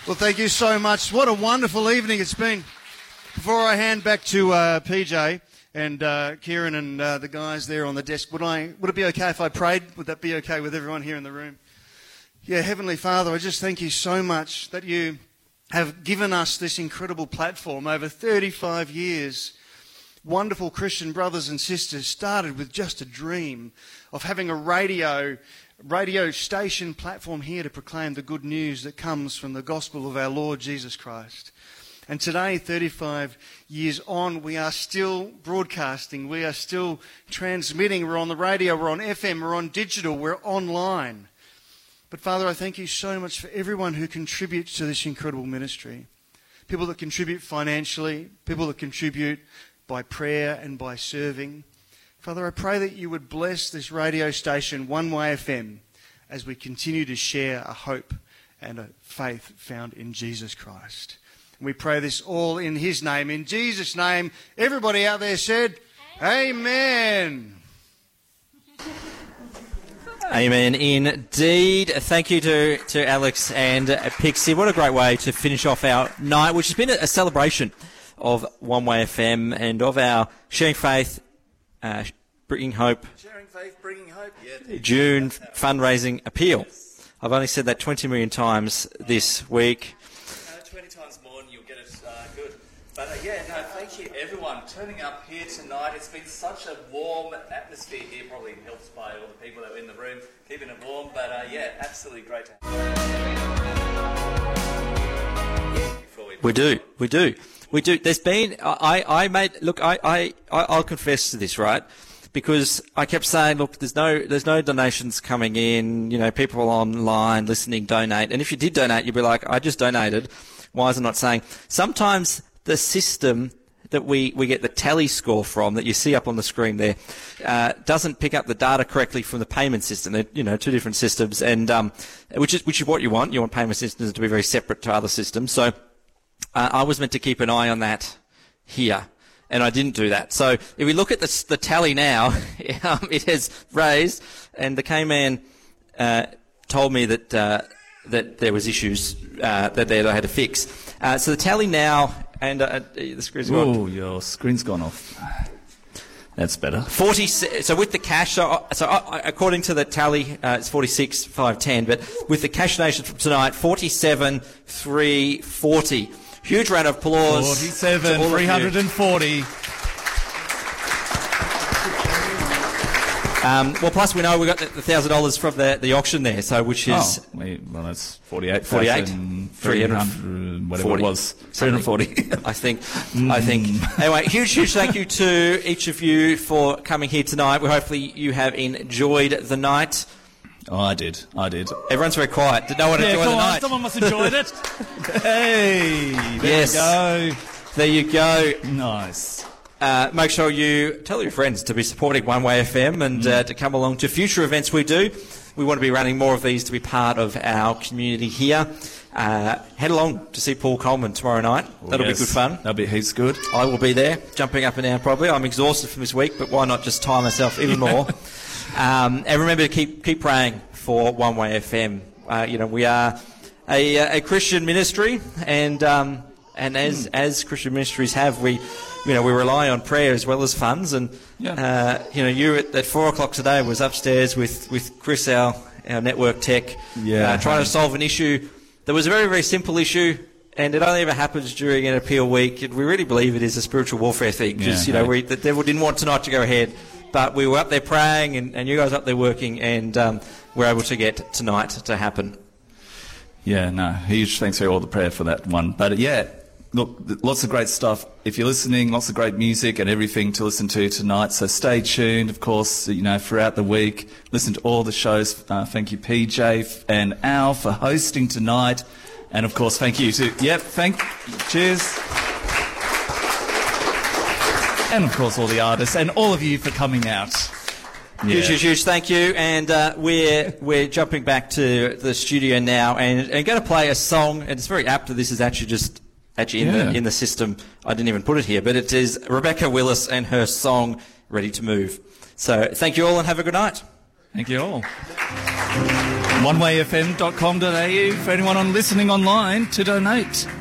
Well, thank you so much. What a wonderful evening it's been. Before I hand back to PJ and Kieran and the guys there on the desk, would it be okay if I prayed? Would that be okay with everyone here in the room? Yeah, Heavenly Father, I just thank you so much that you have given us this incredible platform over 35 years. Wonderful Christian brothers and sisters started with just a dream of having a radio station platform here to proclaim the good news that comes from the gospel of our Lord Jesus Christ. And today, 35 years on, we are still broadcasting, we are still transmitting, we're on the radio, we're on FM, we're on digital, we're online. But Father, I thank you so much for everyone who contributes to this incredible ministry. People that contribute financially, people that contribute by prayer and by serving. Father, I pray that you would bless this radio station, One Way FM, as we continue to share a hope and a faith found in Jesus Christ. And we pray this all in his name. In Jesus' name, everybody out there said, Amen. Amen indeed. Thank you to Alex and Pixie. What a great way to finish off our night, which has been a celebration of One Way FM and of our Sharing Faith, Bringing Hope, June fundraising appeal. I've only said that 20 million times this week. 20 times more and you'll get it good. But thank you everyone turning up here tonight. It's been such a warm atmosphere here, probably helped by all the people that were in the room, keeping it warm. But absolutely great to have you. We do. There's been, I'll confess to this, right? Because I kept saying, look, there's no donations coming in, people online listening donate. And if you did donate, you'd be like, I just donated. Why is it not saying? Sometimes the system that we get the tally score from, that you see up on the screen there, doesn't pick up the data correctly from the payment system. They're, two different systems, and which is what you want. You want payment systems to be very separate to other systems. So I was meant to keep an eye on that here, and I didn't do that. So if we look at the tally now, it has raised, and the K-Man told me that there was issues that they had to fix. So the tally now, and the screen's gone. Oh, your screen's gone off. That's better. 40. So with the cash, so according to the tally, it's 46,510. But with the cash donation from tonight, 47,340. Huge round of applause. 47,340. Well, plus we know we got the $1,000 from the auction there, so which is that's 48,300, whatever it was, 340. I think. Anyway, huge thank you to each of you for coming here tonight. Hopefully you have enjoyed the night. Oh, I did. Everyone's very quiet. Did no one enjoy the night? Someone must have enjoyed it. Hey, there you go. Nice. Make sure you tell your friends to be supporting One Way FM and to come along to future events we do. We want to be running more of these to be part of our community here. Head along to see Paul Coleman tomorrow night. That'll be good fun. That'll be heaps good. I will be there, jumping up and down probably. I'm exhausted from this week, but why not just tire myself even more? And remember to keep praying for One Way FM. We are a Christian ministry, and as Christian ministries have, we rely on prayer as well as funds. And you at 4 o'clock today was upstairs with Chris, our network tech, trying to solve an issue that was a very, very simple issue. And it only ever happens during an appeal week. And we really believe it is a spiritual warfare thing. Because, the devil didn't want tonight to go ahead. But we were up there praying, and you guys up there working, and we're able to get tonight to happen. Huge thanks for all the prayer for that one. But look, lots of great stuff. If you're listening, lots of great music and everything to listen to tonight. So stay tuned, of course, throughout the week. Listen to all the shows. Thank you, PJ and Al, for hosting tonight. And, of course, thank you to... Cheers. And, of course, all the artists and all of you for coming out. Huge. Thank you. And we're jumping back to the studio now and going to play a song. And it's very apt that this is actually in the system. I didn't even put it here. But it is Rebecca Willis and her song, Ready to Move. So thank you all and have a good night. Thank you all. onewayfm.com.au for anyone listening online to donate.